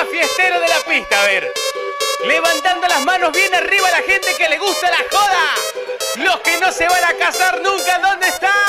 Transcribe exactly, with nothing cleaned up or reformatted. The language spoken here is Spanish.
más fiestero de la pista, a ver. Levantando las manos bien arriba a la gente que le gusta la joda. Los que no se van a casar nunca, ¿dónde están?